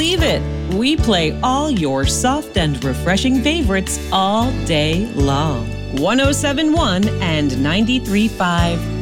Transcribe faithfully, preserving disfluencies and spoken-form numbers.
believe it. We play all your soft and refreshing favorites all day long. one oh seven point one and ninety-three point five